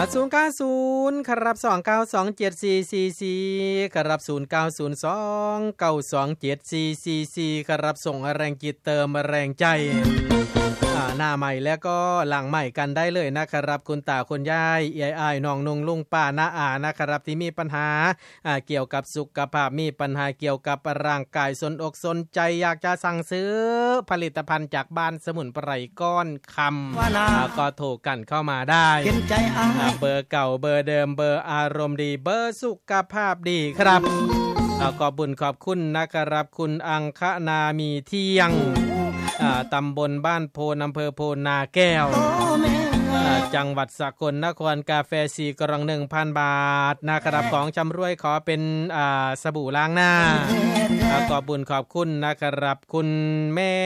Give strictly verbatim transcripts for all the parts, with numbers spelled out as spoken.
ศูนย์ เก้า ศูนย์ครับสอง เก้า สอง เจ็ด สี่ สี่ สี่ครับศูนย์ เก้า ศูนย์ สอง เก้า สอง เจ็ด สี่ สี่ สี่ครับส่งแรงจิตเติมแรงใจอ่าหน้าใหม่แล้วก็หลังใหม่กันได้เลยนะครับคุณตาคุณยายยายอ้ายน้องนุ่งลุงป้าน้าอานะครับที่มีปัญหาอ่าเกี่ยวกับสุขภาพมีปัญหาเกี่ยวกับร่างกายสนอกสนใจอยากจะสั่งซื้อผลิตภัณฑ์จากบ้านสมุนไพรก้อนคำก็โทรกันเข้ามาได้เบอร์เก่าเบอร์เดิมเบอร์อารมณ์ดีเบอร์สุขภาพดีครับขอบบุญขอบคุณนะครับคุณอังคณามีเที่ยงตำบลบ้านโพนอำเภอโพนาแก้วจังหวัดสกลนครกาแฟสี่กล่อง หนึ่งพัน บาทนะครับของจำรวยขอเป็นสบู่ล้างหน้าขอบบุญขอบคุณนะครับคุณแม่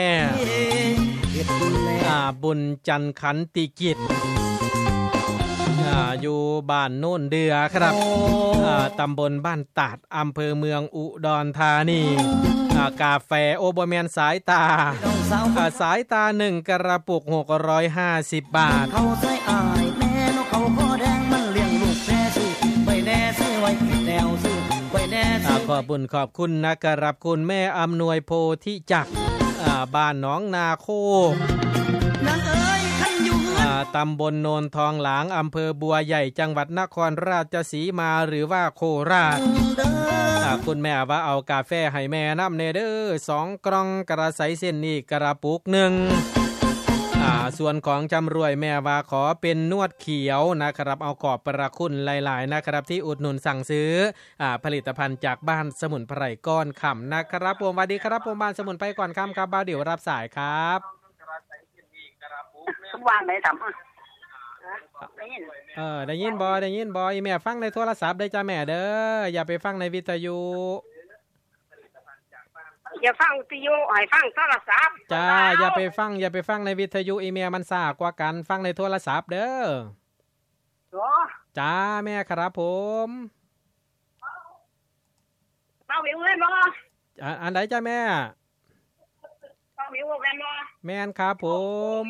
บุญจันทร์ขันติกิจอยู่บ้านโน่นเดือครับตำบลบ้านตาดอำเภอเมืองอุดรธานีกาแฟโอโบแมนสายตาสายตาหนึ่งกระปุกหกร้อยห้าสิบบาทเขาใส่อายแม่นกเขาคอแดงมันเลี้ยงลูกแพ้ซื้อไปแน่ซื้อไว้แนวซื้อไปแน่ขอบบุญขอบคุณนะครับคุณแม่อำนวยโพธิจักรบ้านหนองนาโคนางเอ๋ยคันอยู่ตำบลโนนทองหลางอำเภอบัวใหญ่จังหวัดนครราชสีมาหรือว่าโคราชคุณแม่ว่าเอากาแฟให้แม่น้ำเนเด้อสองกล่องกระใสเส้นนี่กระปุกหนึ่งส่วนของจำรวยแม่ว่าขอเป็นนวดเขียวนะครับเอาขอบประคุณหลายๆนะครับที่อุดหนุนสั่งซื้อผลิตภัณฑ์จากบ้านสมุนไพรก้อนคำนะครับผมสวัสดีครับผมบ้านสมุนไพรก้อนคำครับบ่าวเดี๋ยวรับสายครับวางได้ทำได้ยินเออได้ยินบอได้ยินบอแม่ฟังในโทรศัพท์ได้จ้าแม่เด้ออย่าไปฟังในวิทยุอย่าฟังวิทยุให้ฟังโทรศัพท์จ้าอย่าไปฟังอย่าไปฟังในวิทยุอีเมลมันซ่ากว่ากันฟังในโทรศัพท์เด้อโอ้จ้าแม่ครับผมเอาวิวเล่นบ่อันไหนจ้าแม่เอาวิวเล่นบ่แม่นครับผม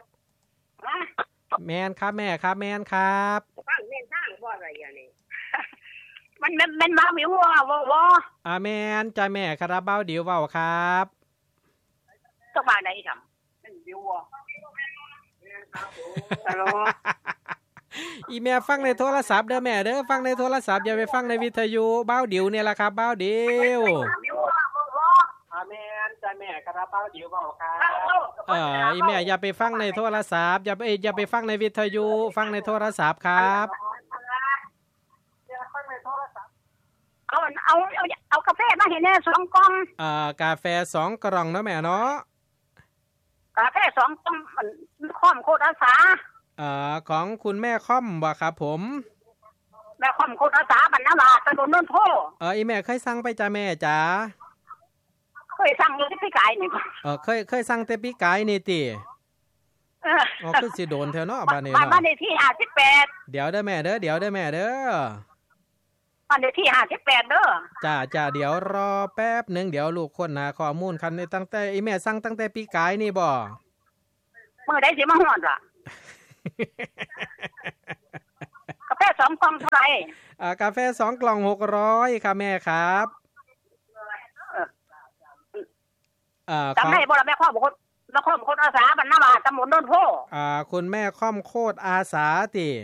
แมนครับแม่ครับแมนครับฟังแม่นทางบ่อะไรอย่างนี้มันมันมันมาวิวว่าบ่บ่อ่าแมนจ้าแม่ครับเบ้าเดี๋ยวเว้าครับต้องมาไหนทำมันวิวว่าฮัลโหลอีแม่ฟังในโทรศัพท์เด้อแม่เด้อฟังในโทรศัพท์อย่าไปฟังในวิทยุเบ้าเดี๋ยวเนี่ยล่ะครับเบ้าเดี๋ยวอาเมนจ้าแม่กระเป๋าดิวบอกครับเอออีแม่อย่าไปฟังในโทรศัพท์อย่าไปอย่าไปฟังในวิทยุฟังในโทรศัพท์ครับเอาเอาเอาเอากาแฟมาให้แน่สองกล่องอ่ากาแฟสองกล่องเนาะแม่เนาะกาแฟสองกล่องมันค่อมโคตรอาสาอ่าของคุณแม่ค่อมบ่ครับผมแม่ค่อมโคตรอาสาบรรณาบาตตำบลโนนโพเอออีแม่เคยสั่งไปจ้าแม่จ้าเคยสั่งอยู่ที่พี่ไก่นี่เออเคยเคยสั่งแต่พี่ไก่นี่ติเอออ๋อคือสิโดนแถวเนาะบ้านนี้เนาะบ้านเลขที่ห้าสิบแปดเดี๋ยวเด้อแม่เด้อเดี๋ยวเด้อแม่เด้อบ้านเลขที่ห้าสิบแปดเด้อจ้าจ้าเดี๋ยวรอแป๊บนึงเดี๋ยวลูกคนหาข้อมูลคันในตั้งแต่อีแม่สั่งตั้งแต่พี่ไก่นี่บ่มื้อใดสิมาฮอดล่ะกาแฟสองกล่องเท่าไหร่อ่ากาแฟสองกล่องหกร้อยค่ะแม่ครับจำได้บ่ล่ะแม่ข้อมคนนครโคตรอาสาบรรณาบาตตำบลโนนโพอ่าคุณแม่ค่อมโคตรอาสาติ